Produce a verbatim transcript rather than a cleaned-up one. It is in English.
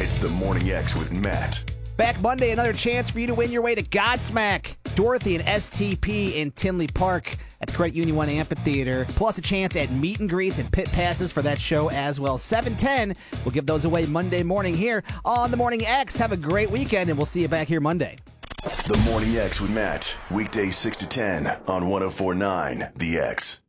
It's the Morning X with Matt. Back Monday, another chance for you to win your way to Godsmack. Dorothy and S T P in Tinley Park at the Credit Union One Amphitheater. Plus a chance at meet and greets and pit passes for that show as well. seven ten, we'll give those away Monday morning here on the Morning X. Have a great weekend, and we'll see you back here Monday. The Morning X with Matt. Weekdays six to ten on one oh four point nine The X.